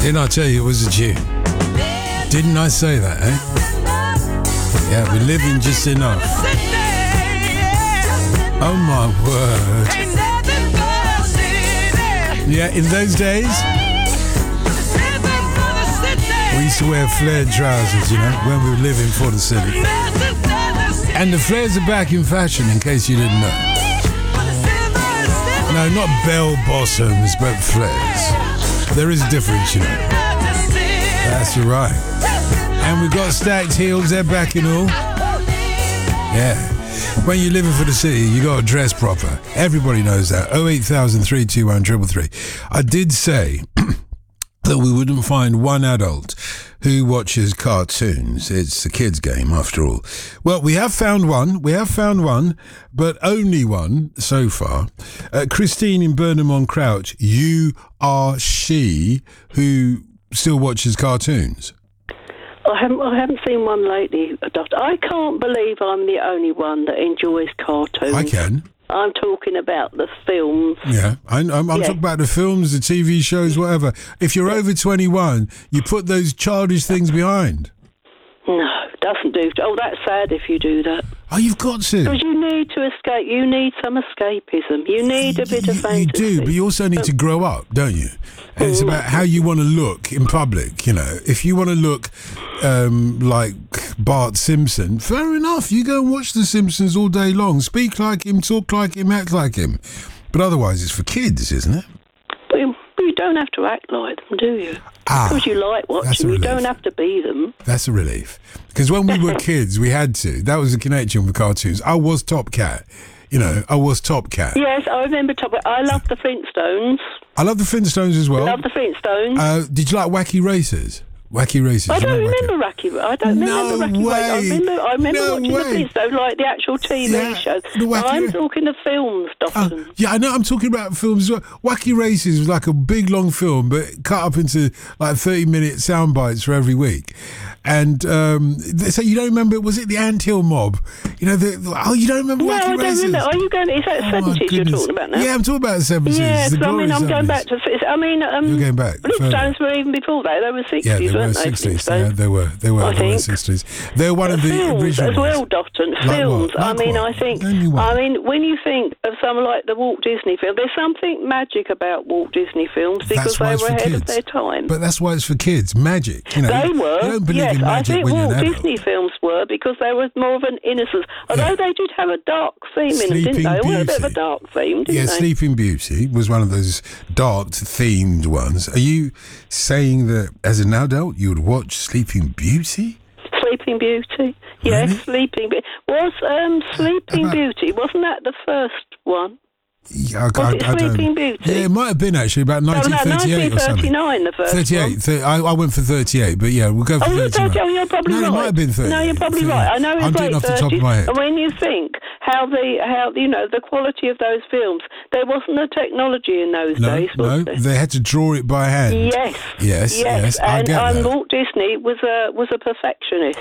Didn't I tell you it was a Jew? Didn't I say that, eh? Yeah, we're living just enough. Oh my word. Yeah, in those days, we used to wear flared trousers, you know, when we were living for the city. And the flares are back in fashion, in case you didn't know. No, not bell bottoms, but flares. There is a difference, you know. That's right. And we've got stacked heels, they're back and all. Yeah. When you're living for the city, you got to dress proper. Everybody knows that. 08000 321 333. I did say that we wouldn't find one adult who watches cartoons. It's a kid's game, after all. Well, we have found one. But only one so far. Christine in Burnham-on-Crouch, you are she who still watches cartoons. I haven't seen one lately, Doctor. I can't believe I'm the only one that enjoys cartoons. I can. I'm talking about the films. Yeah, I'm talking about the films, the TV shows, whatever. If you're over 21, you put those childish things behind. No, doesn't do. Oh, that's sad if you do that. Oh, you've got to. Because you need to escape. You need some escapism. You need a bit of fantasy. You do, but you also need to grow up, don't you? And it's about how you want to look in public, you know. If you want to look like Bart Simpson, fair enough. You go and watch The Simpsons all day long. Speak like him, talk like him, act like him. But otherwise, it's for kids, isn't it? But you don't have to act like them, do you? Because you like watching, you don't have to be them. That's a relief. Because when we were kids, we had to. That was the connection with cartoons. I was Top Cat. You know, I was Top Cat. Yes, I remember Top Cat. I love the Flintstones. I love the Flintstones as well. I love the Flintstones. Did you like Wacky Racers? Wacky Races. I don't remember Wacky. I don't remember Wacky Races. I remember watching the Flintstones, like the actual TV show. I'm talking the films, Doctor. Yeah, I know. I'm talking about films as well. Wacky Races was like a big long film, but cut up into like 30-minute sound bites for every week. And so you don't remember? Was it the Anthill Mob? You know, you don't remember Wacky Races? No, I don't remember. Are you going? Is that 70s you're talking about now? Yeah, I'm talking about the 70s. Yeah, I'm going back to. You're going back. Flintstones were even before that. They were 60s. Yeah, they were 60s. Yeah, they were. They were 60s. They were one of the films originals as well, Doctor. Films. I think. When you think of something like the Walt Disney film, there's something magic about Walt Disney films because they were ahead of their time. But that's why it's for kids. Magic. You know, they were. You don't believe in magic I think when Walt you're an Disney films were because they were more of an innocence. Although they did have a dark theme in them, didn't they? They were a bit of a dark theme, didn't they? Sleeping Beauty was one of those dark themed ones. Are you saying that as an adult you would watch Sleeping Beauty? Sleeping Beauty, yes, really? Sleeping Beauty. Sleeping Beauty, wasn't that the first one? Yeah, was it Sleeping Beauty? Yeah, it might have been actually about 1938 or something. 1939, the first 38. I went for 38, but yeah, we'll go for 39. Oh, you're probably right. No, it might have been 38. No, you're probably right. I know I'm doing off the top of my head. And when you think how the quality of those films, there wasn't a technology in those days, was there? They had to draw it by hand. Yes. I get that. And Walt Disney was a perfectionist.